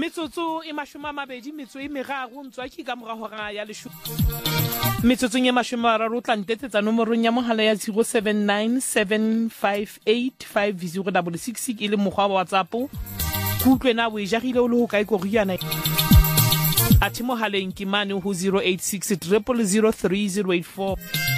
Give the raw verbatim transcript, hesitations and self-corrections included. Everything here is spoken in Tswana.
metsotso e mashome a mabedi metso e meraro ntswa ke ka mora hora ya lesho metsotsong e mashome a mararo o tla ntetsetsa nomorong ya mohala ya zero seven nine seven five eight five zero six six ke le mokgwa wa WhatsApp ku utlwe na bo e jagile o le ho kae go riana a timo haleng ke mane ho zero eight six zero zero three zero eight four